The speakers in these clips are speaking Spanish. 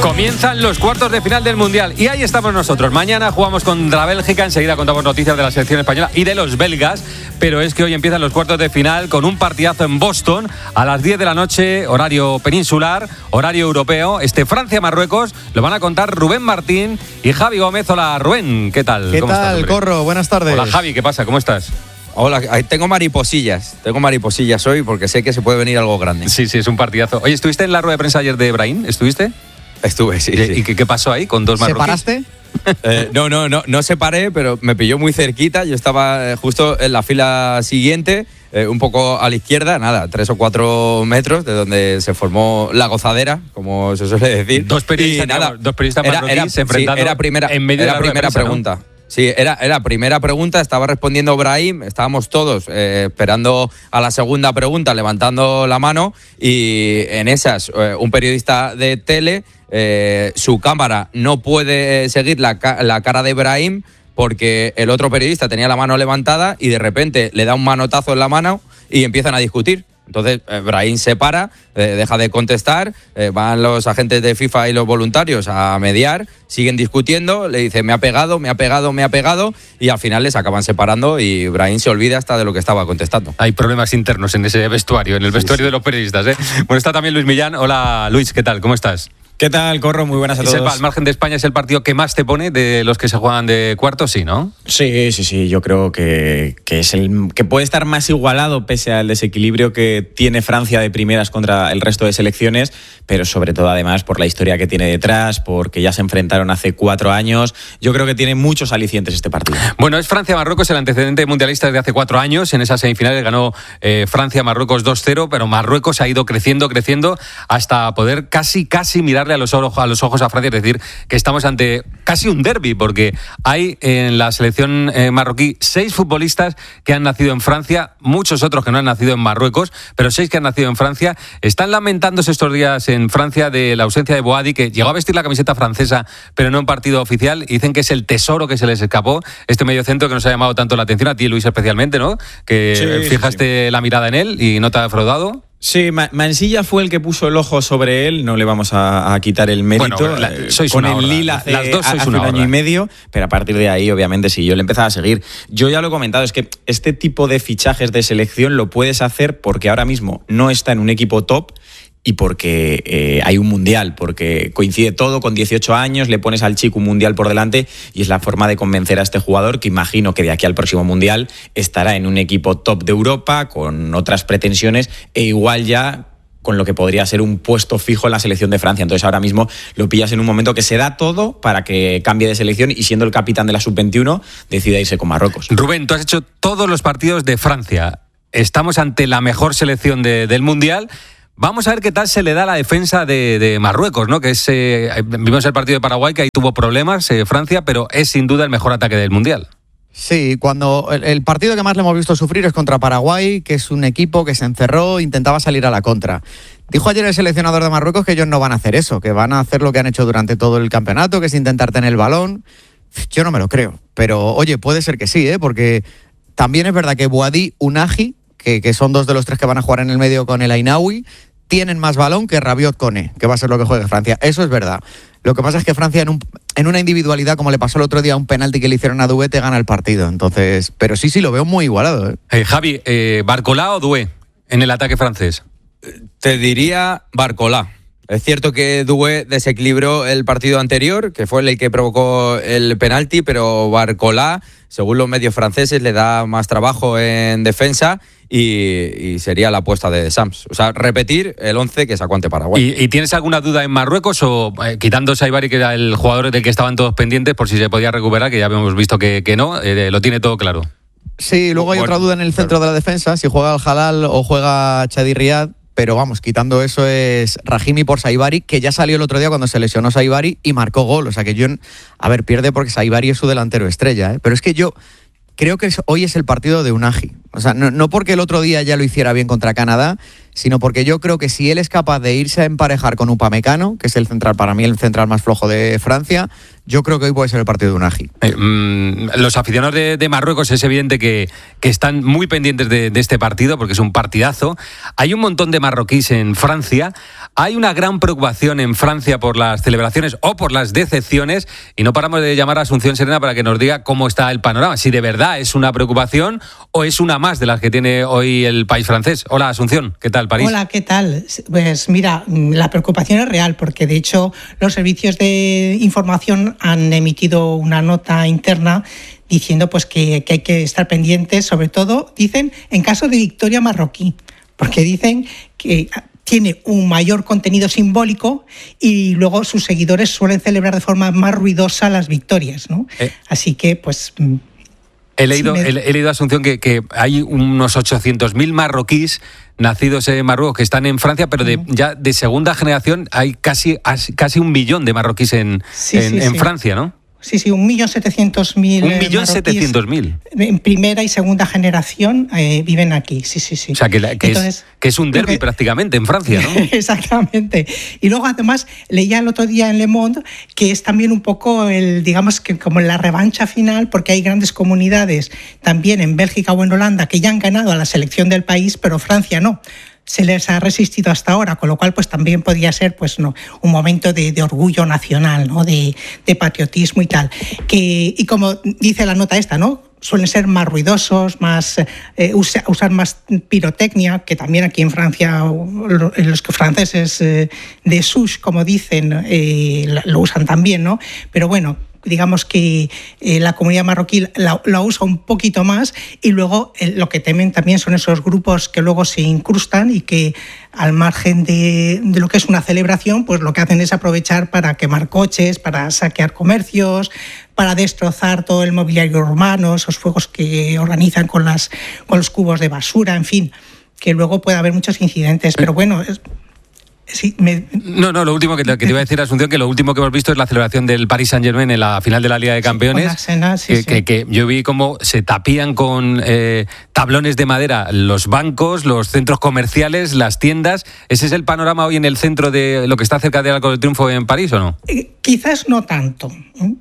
Comienzan los cuartos de final del Mundial y ahí estamos nosotros. Mañana jugamos contra Bélgica, enseguida contamos noticias de la selección española y de los belgas, pero es que hoy empiezan los cuartos de final con un partidazo en Boston a las 10 de la noche, horario peninsular, horario europeo. Francia-Marruecos lo van a contar Rubén Martín y Javi Gómez. Hola Rubén, ¿qué tal? ¿Qué ¿Cómo tal, estás, Corro? Buenas tardes. Hola Javi, ¿qué pasa? ¿Cómo estás? Hola, tengo mariposillas hoy porque sé que se puede venir algo grande. Sí, es un partidazo. Oye, ¿estuviste en la rueda de prensa ayer de Brahim? ¿Estuviste? Estuve, sí. ¿Y qué pasó ahí con dos marroquíes? ¿Separaste? No separé, pero me pilló muy cerquita. Yo estaba justo en la fila siguiente, un poco a la izquierda, 3 o 4 metros de donde se formó la gozadera, como se suele decir. Dos periodistas marroquíes se enfrentaron en medio de la primera pregunta. ¿no? Sí, era primera pregunta, estaba respondiendo Brahim, estábamos todos esperando a la segunda pregunta, levantando la mano, y en esas un periodista de tele, su cámara no puede seguir la cara de Brahim porque el otro periodista tenía la mano levantada y de repente le da un manotazo en la mano y empiezan a discutir. Entonces, Brahim se para, deja de contestar, van los agentes de FIFA y los voluntarios a mediar, siguen discutiendo, le dice me ha pegado, y al final les acaban separando y Brahim se olvida hasta de lo que estaba contestando. Hay problemas internos en ese vestuario, en el vestuario de los periodistas, ¿eh? Bueno, está también Luis Millán. Hola Luis, ¿qué tal? ¿Cómo estás? ¿Qué tal, Corro? Muy buenas a todos. Sepa, al margen de España, ¿es el partido que más te pone de los que se juegan de cuartos? Sí, ¿no? Sí. Yo creo que es el que puede estar más igualado pese al desequilibrio que tiene Francia de primeras contra el resto de selecciones, pero sobre todo además por la historia que tiene detrás, porque ya se enfrentaron hace 4 años. Yo creo que tiene muchos alicientes este partido. Bueno, es Francia-Marruecos, el antecedente mundialista desde hace 4 años. En esas semifinales ganó Francia-Marruecos 2-0, pero Marruecos ha ido creciendo hasta poder casi mirarle a los ojos a Francia, es decir, que estamos ante casi un derbi, porque hay en la selección marroquí 6 futbolistas que han nacido en Francia, muchos otros que no han nacido en Marruecos, pero 6 que han nacido en Francia. Están lamentándose estos días en Francia de la ausencia de Boadi, que llegó a vestir la camiseta francesa, pero no en partido oficial, y dicen que es el tesoro que se les escapó, este mediocentro que nos ha llamado tanto la atención, a ti, Luis, especialmente, ¿no? Que fijaste la mirada en él y no te ha defraudado. Sí, Mansilla fue el que puso el ojo sobre él, no le vamos a quitar el mérito. Bueno, sois con una el horda. Lille hace un una año y medio, pero a partir de ahí, obviamente, sí, yo le empezaba a seguir. Yo ya lo he comentado, es que este tipo de fichajes de selección lo puedes hacer porque ahora mismo no está en un equipo top y porque hay un mundial, porque coincide todo con 18 años, le pones al chico un mundial por delante y es la forma de convencer a este jugador que imagino que de aquí al próximo mundial estará en un equipo top de Europa con otras pretensiones e igual ya con lo que podría ser un puesto fijo en la selección de Francia. Entonces ahora mismo lo pillas en un momento que se da todo para que cambie de selección y siendo el capitán de la sub-21 decida irse con Marruecos. Rubén, tú has hecho todos los partidos de Francia. Estamos ante la mejor selección del mundial. Vamos a ver qué tal se le da la defensa de Marruecos, ¿no? Que vimos el partido de Paraguay, que ahí tuvo problemas Francia, pero es sin duda el mejor ataque del Mundial. Sí, cuando el partido que más le hemos visto sufrir es contra Paraguay, que es un equipo que se encerró, intentaba salir a la contra. Dijo ayer el seleccionador de Marruecos que ellos no van a hacer eso, que van a hacer lo que han hecho durante todo el campeonato, que es intentar tener el balón. Yo no me lo creo, pero oye, puede ser que sí, porque también es verdad que Boadi, Unagi, que son 2 de los 3 que van a jugar en el medio con el Ainaoui, tienen más balón que Rabiot Koné, que va a ser lo que juegue Francia. Eso es verdad. Lo que pasa es que Francia en una individualidad, como le pasó el otro día, un penalti que le hicieron a Doué, te gana el partido. Entonces, pero sí, lo veo muy igualado. Javi, ¿Barcola o Doué en el ataque francés? Te diría Barcola. Es cierto que Doué desequilibró el partido anterior, que fue el que provocó el penalti, pero Barcola, según los medios franceses, le da más trabajo en defensa y sería la apuesta de Sams. O sea, repetir el 11 que sacó ante Paraguay. ¿Y tienes alguna duda en Marruecos o quitando Saibari, que era el jugador del que estaban todos pendientes, por si se podía recuperar, que ya habíamos visto que no, lo tiene todo claro? Sí, luego hay otra duda en el centro de la defensa, si juega Al Halal o juega Chadi Riyad. Pero vamos, quitando eso es Rahimi por Saibari, que ya salió el otro día cuando se lesionó Saibari y marcó gol. O sea que pierde porque Saibari es su delantero estrella, Pero es que yo creo que hoy es el partido de Unagi. O sea, no porque el otro día ya lo hiciera bien contra Canadá, sino porque yo creo que si él es capaz de irse a emparejar con Upamecano, que es el central, para mí el central más flojo de Francia, yo creo que hoy puede ser el partido de Unai. Los aficionados de Marruecos es evidente que están muy pendientes de este partido porque es un partidazo. Hay un montón de marroquíes en Francia. Hay una gran preocupación en Francia por las celebraciones o por las decepciones y no paramos de llamar a Asunción Serena para que nos diga cómo está el panorama. Si de verdad es una preocupación o es una más de las que tiene hoy el país francés. Hola, Asunción, ¿qué tal, París? Hola, ¿qué tal? Pues mira, la preocupación es real porque de hecho los servicios de información han emitido una nota interna diciendo pues que hay que estar pendientes, sobre todo, dicen, en caso de victoria marroquí, porque dicen que tiene un mayor contenido simbólico y luego sus seguidores suelen celebrar de forma más ruidosa las victorias, ¿no? Así que, pues... He leído, Asunción, que hay unos 800.000 marroquíes nacidos en Marruecos que están en Francia, pero ya de segunda generación hay casi 1 millón de marroquíes en Francia, ¿no? Sí, 1.700.000. 1.700.000. En primera y segunda generación viven aquí, sí. O sea, que es un derbi prácticamente en Francia, ¿no? Exactamente. Y luego, además, leía el otro día en Le Monde que es también un poco digamos que como la revancha final, porque hay grandes comunidades también en Bélgica o en Holanda que ya han ganado a la selección del país, pero Francia no. Se les ha resistido hasta ahora, con lo cual pues también podría ser pues no un momento de orgullo nacional, ¿no? de patriotismo y tal. Y como dice la nota esta, ¿no? Suelen ser más ruidosos, usar más pirotecnia, que también aquí en Francia los franceses de souche, como dicen, lo usan también, ¿no? Pero bueno, digamos que la comunidad marroquí la usa un poquito más y luego lo que temen también son esos grupos que luego se incrustan y que al margen de lo que es una celebración, pues lo que hacen es aprovechar para quemar coches, para saquear comercios, para destrozar todo el mobiliario urbano, esos fuegos que organizan con los cubos de basura, en fin, que luego puede haber muchos incidentes, pero bueno... Sí, No, lo último que te iba a decir, Asunción, que lo último que hemos visto es la celebración del Paris Saint-Germain en la final de la Liga de Campeones, que yo vi cómo se tapían con tablones de madera los bancos, los centros comerciales, las tiendas. ¿Ese es el panorama hoy en el centro de lo que está cerca del Arco del Triunfo en París o no? Quizás no tanto.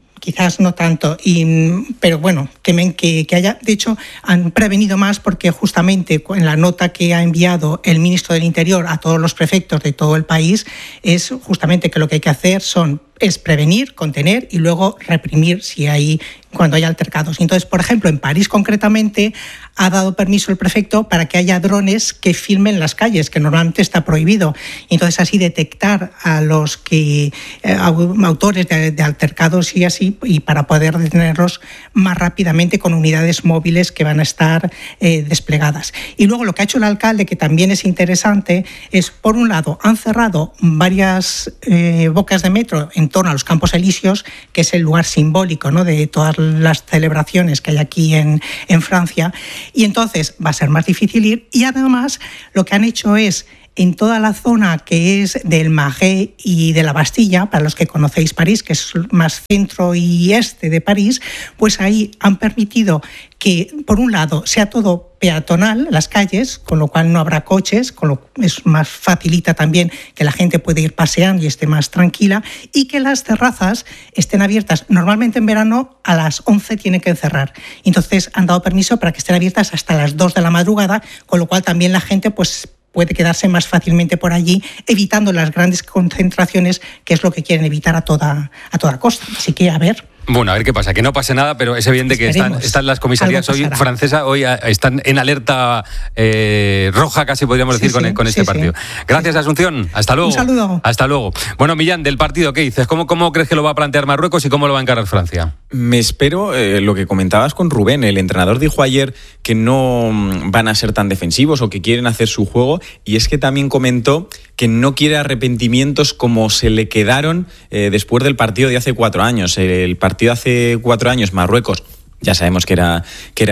Pero bueno, temen que haya, de hecho han prevenido más porque justamente en la nota que ha enviado el ministro del Interior a todos los prefectos de todo el país es justamente que lo que hay que hacer es prevenir, contener y luego reprimir cuando haya altercados. Entonces, por ejemplo, en París concretamente ha dado permiso el prefecto para que haya drones que filmen las calles, que normalmente está prohibido. Entonces, así detectar a los autores de altercados y así, y para poder detenerlos más rápidamente con unidades móviles que van a estar desplegadas. Y luego lo que ha hecho el alcalde, que también es interesante, es, por un lado, han cerrado varias bocas de metro en torno a los Campos Elíseos, que es el lugar simbólico, ¿no?, de todas las celebraciones que hay aquí en Francia, y entonces va a ser más difícil ir. Y además lo que han hecho es, en toda la zona que es del Marais y de la Bastilla, para los que conocéis París, que es más centro y este de París, pues ahí han permitido que, por un lado, sea todo peatonal, las calles, con lo cual no habrá coches, es más facilita también que la gente pueda ir paseando y esté más tranquila, y que las terrazas estén abiertas. Normalmente en verano a las 11 tienen que cerrar. Entonces han dado permiso para que estén abiertas hasta las 2 de la madrugada, con lo cual también la gente pues puede quedarse más fácilmente por allí, evitando las grandes concentraciones, que es lo que quieren evitar a toda costa. Así que a ver. Bueno, a ver qué pasa, que no pase nada, pero es evidente que están las comisarías hoy francesas, hoy están en alerta roja, casi podríamos decir, con este partido. Gracias, Asunción. Hasta luego. Un saludo. Hasta luego. Bueno, Millán, del partido, ¿qué dices? ¿Cómo crees que lo va a plantear Marruecos y cómo lo va a encarar Francia? Me espero lo que comentabas con Rubén. El entrenador dijo ayer que no van a ser tan defensivos o que quieren hacer su juego, y es que también comentó que no quiere arrepentimientos como se le quedaron después del partido de hace 4 años. El partido hace 4 años, Marruecos Ya sabemos que era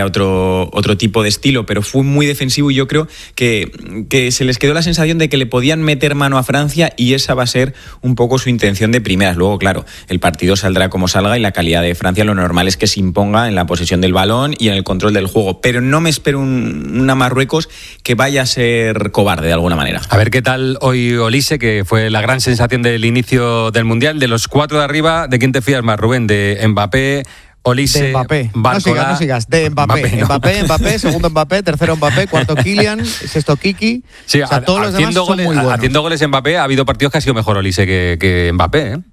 otro tipo de estilo, pero fue muy defensivo y yo creo que se les quedó la sensación de que le podían meter mano a Francia y esa va a ser un poco su intención de primeras. Luego, claro, el partido saldrá como salga y la calidad de Francia lo normal es que se imponga en la posesión del balón y en el control del juego, pero no me espero una Marruecos que vaya a ser cobarde de alguna manera. A ver qué tal hoy Olise, que fue la gran sensación del inicio del Mundial. De los 4 de arriba, ¿de quién te fías más, Rubén? ¿De Mbappé, Olise, de Mbappé? Barcola? No sigas. De Mbappé. Mbappé, segundo Mbappé, tercero Mbappé, cuarto Kylian, sexto Kiki. Sí, o sea, todos los demás son muy buenos. Haciendo goles Mbappé, ha habido partidos que ha sido mejor Olise que Mbappé, ¿eh?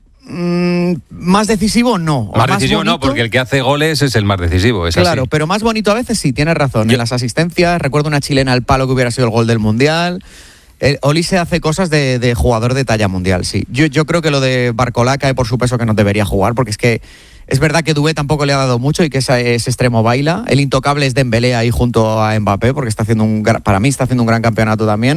Más decisivo no. Más decisivo bonito, no, porque el que hace goles es el más decisivo. Es claro, así. Pero más bonito a veces sí, tienes razón. En las asistencias, recuerdo una chilena al palo que hubiera sido el gol del Mundial. Olise hace cosas de jugador de talla mundial, sí. Yo creo que lo de Barcola cae por su peso que no debería jugar, porque es que es verdad que Dubé tampoco le ha dado mucho y que ese extremo baila. El intocable es Dembélé ahí junto a Mbappé, porque para mí está haciendo un gran campeonato también.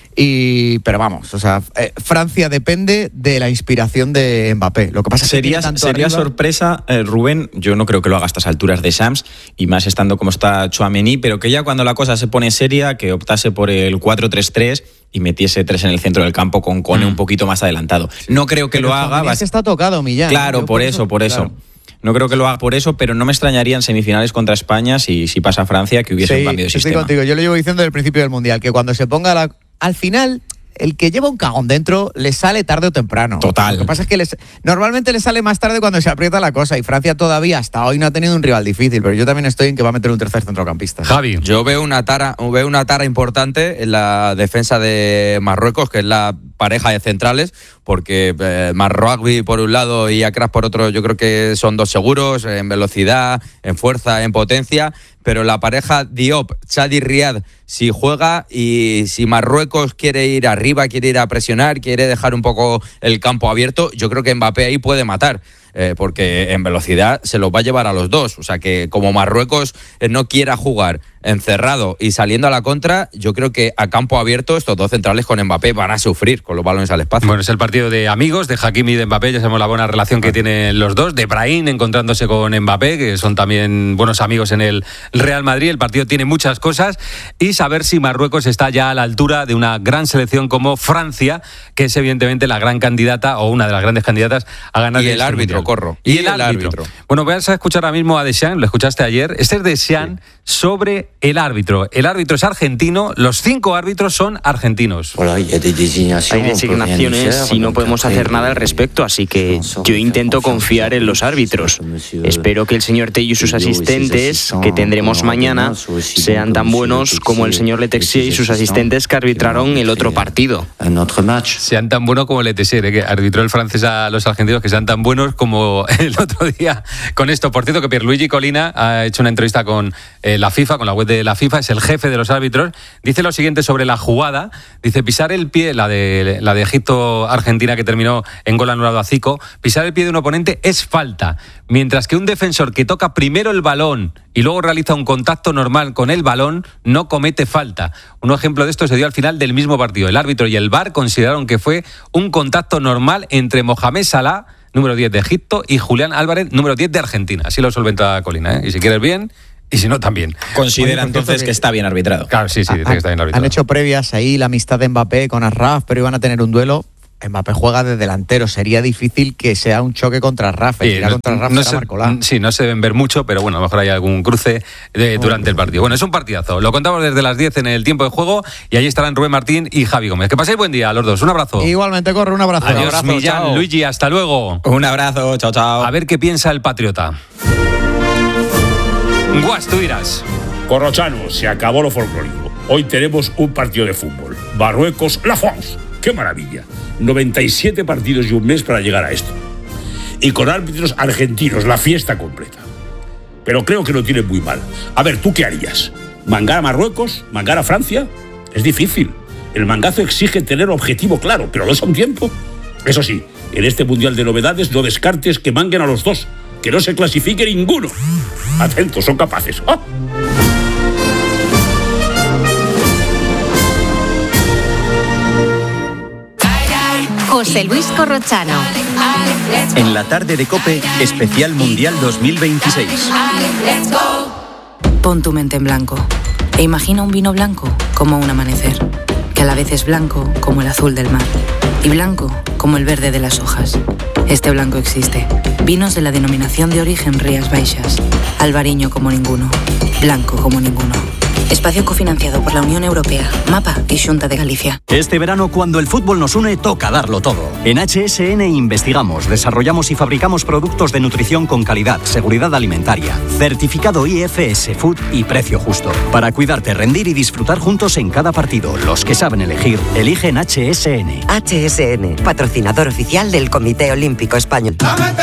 Pero vamos, o sea, Francia depende de la inspiración de Mbappé. Lo que pasa es que sería sorpresa, Rubén, yo no creo que lo haga a estas alturas de Shams, y más estando como está Tchouaméni, pero que ya cuando la cosa se pone seria, que optase por el 4-3-3 y metiese 3 en el centro del campo con Kone un poquito más adelantado. No creo que lo haga. Se está tocado, Millán. Claro, por eso. Claro. No creo que lo haga por eso, pero no me extrañaría en semifinales contra España si pasa Francia que hubiese un cambio de sistema. Estoy contigo. Yo lo llevo diciendo desde el principio del Mundial, que cuando se ponga al final, el que lleva un cagón dentro le sale tarde o temprano. Total. Lo que pasa es que normalmente le sale más tarde cuando se aprieta la cosa, y Francia todavía hasta hoy no ha tenido un rival difícil, pero yo también estoy en que va a meter un tercer centrocampista. Javi. Yo veo una tara importante en la defensa de Marruecos, que es la pareja de centrales, porque Marragui por un lado y Akras por otro, yo creo que son dos seguros en velocidad, en fuerza, en potencia, pero la pareja Diop, Chadi Riad, si juega y si Marruecos quiere ir arriba, quiere ir a presionar, quiere dejar un poco el campo abierto, yo creo que Mbappé ahí puede matar. Porque en velocidad se los va a llevar a los dos. O sea que como Marruecos no quiera jugar encerrado y saliendo a la contra, yo creo que a campo abierto estos dos centrales con Mbappé van a sufrir con los balones al espacio. Bueno, es el partido de amigos, de Hakimi y de Mbappé. Ya sabemos la buena relación que tienen los dos. De Brahim encontrándose con Mbappé, que son también buenos amigos en el Real Madrid. El partido tiene muchas cosas. Y saber si Marruecos está ya a la altura de una gran selección como Francia, que es evidentemente la gran candidata o una de las grandes candidatas a ganar. Y el árbitro, Corro. Y el árbitro. Bueno, vas a escuchar ahora mismo a Deschamps, lo escuchaste ayer. Este es Deschamps sobre el árbitro. El árbitro es argentino, los 5 árbitros son argentinos. Hay designaciones y no podemos hacer nada al respecto, así que yo intento confiar en los árbitros. Espero que el señor Tello y sus asistentes, que tendremos mañana, sean tan buenos como el señor Letexier y sus asistentes que arbitraron el otro partido. Sean tan buenos como Letexier, que arbitró el francés a los argentinos, que sean tan buenos como el otro día con esto. Por cierto, que Pierluigi Collina ha hecho una entrevista con la FIFA, con la web de la FIFA, es el jefe de los árbitros. Dice lo siguiente sobre la jugada. Dice, pisar el pie, la de Egipto-Argentina que terminó en gol anulado a Zico, pisar el pie de un oponente es falta, mientras que un defensor que toca primero el balón y luego realiza un contacto normal con el balón no comete falta. Un ejemplo de esto se dio al final del mismo partido. El árbitro y el VAR consideraron que fue un contacto normal entre Mohamed Salah, número 10 de Egipto, y Julián Álvarez, número 10 de Argentina. Así lo solventa Collina, ¿eh? Y si quieres bien, y si no, también. Considera entonces que está bien arbitrado. Claro, sí, dice que está bien arbitrado. Han hecho previas ahí la amistad de Mbappé con Asraf, pero iban a tener un duelo. Mbappé juega de delantero, sería difícil que sea un choque contra Asraf. Sí, no se deben ver mucho, pero bueno, a lo mejor hay algún cruce durante el partido. Bueno, es un partidazo. Lo contamos desde las 10 en el tiempo de juego y ahí estarán Rubén Martín y Javi Gómez. Que paséis buen día a los dos. Un abrazo. Igualmente, Corre, un abrazo. Adiós, un abrazo, Millán, chao. Luigi, hasta luego. Un abrazo, chao, chao. A ver qué piensa el patriota. Guas, tú dirás. Corrochano, se acabó lo folclórico. Hoy tenemos un partido de fútbol. Marruecos, la France. ¡Qué maravilla! 97 partidos y un mes para llegar a esto. Y con árbitros argentinos, la fiesta completa. Pero creo que lo tienen muy mal. A ver, ¿tú qué harías? ¿Mangar a Marruecos? ¿Mangar a Francia? Es difícil. El mangazo exige tener objetivo claro, pero no es a un tiempo. Eso sí, en este Mundial de Novedades no descartes que manguen a los dos. Que no se clasifique ninguno. Atentos, son capaces. ¡Oh! José Luis Corrochano. En la tarde de COPE, especial Mundial 2026. Pon tu mente en blanco e imagina un vino blanco como un amanecer, que a la vez es blanco como el azul del mar y blanco como el verde de las hojas. Este blanco existe. Vinos de la denominación de origen Rías Baixas. Albariño como ninguno. Blanco como ninguno. Espacio cofinanciado por la Unión Europea, MAPA y Xunta de Galicia. Este verano, cuando el fútbol nos une, toca darlo todo. En HSN investigamos, desarrollamos y fabricamos productos de nutrición con calidad, seguridad alimentaria, certificado IFS Food y precio justo. Para cuidarte, rendir y disfrutar juntos en cada partido. Los que saben elegir, eligen HSN. HSN, patrocinador oficial del Comité Olímpico Español.